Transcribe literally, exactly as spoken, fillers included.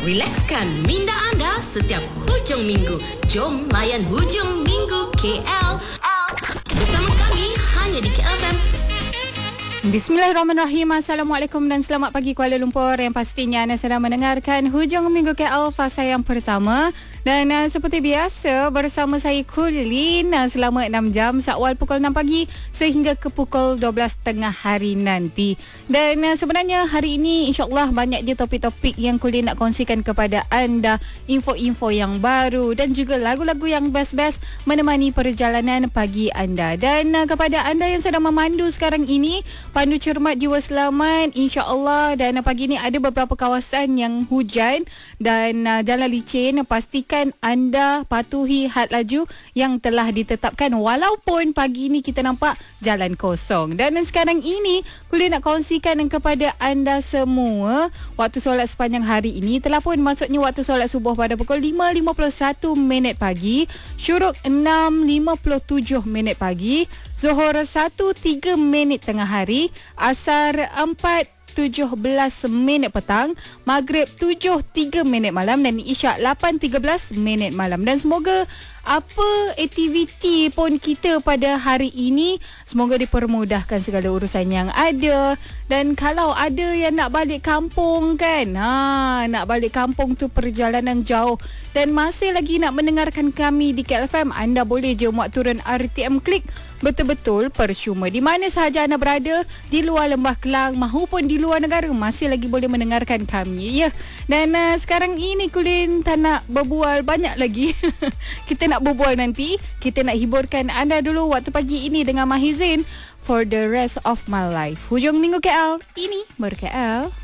Rilekskan minda anda setiap hujung minggu. Jom layan hujung minggu K L bersama kami hanya di K L F M. Bismillahirrahmanirrahim. Assalamualaikum dan selamat pagi Kuala Lumpur. Yang pastinya anda sedang mendengarkan hujung minggu K L fasa yang pertama. Dan uh, seperti biasa bersama saya Kulin uh, selama enam jam seawal pukul enam pagi sehingga ke pukul dua belas tiga puluh hari nanti. Dan uh, sebenarnya hari ini insyaAllah banyak je topik-topik yang Kulin nak kongsikan kepada anda, info-info yang baru dan juga lagu-lagu yang best-best menemani perjalanan pagi anda. Dan uh, kepada anda yang sedang memandu sekarang ini, pandu cermat, jiwa selamat insyaAllah. Dan uh, pagi ini ada beberapa kawasan yang hujan dan uh, jalan licin. Pastikan anda patuhi had laju yang telah ditetapkan walaupun pagi ini kita nampak jalan kosong. Dan sekarang ini Kulin nak kongsikan kepada anda semua waktu solat sepanjang hari ini telah pun masuknya waktu solat subuh pada pukul lima lima puluh satu minit pagi, syuruk enam lima puluh tujuh minit pagi, zuhur satu tiga minit tengah hari, asar empat tujuh belas minit petang, maghrib tujuh tiga minit malam dan isyak lapan tiga belas minit malam. Dan semoga apa aktiviti pun kita pada hari ini, semoga dipermudahkan segala urusan yang ada. Dan kalau ada yang nak balik kampung kan, ha, nak balik kampung tu perjalanan jauh dan masih lagi nak mendengarkan kami di K L F M, anda boleh je muat turun R T M Klik. Betul-betul percuma. Di mana sahaja anda berada, di luar Lembah Kelang maupun di luar negara, masih lagi boleh mendengarkan kami, ya. Dan uh, sekarang ini Kulin tak nak berbual banyak lagi. Kita nak berbual nanti. Kita nak hiburkan anda dulu waktu pagi ini dengan Mahizin For the Rest of My Life. Hujung minggu K L, ini ber-K L.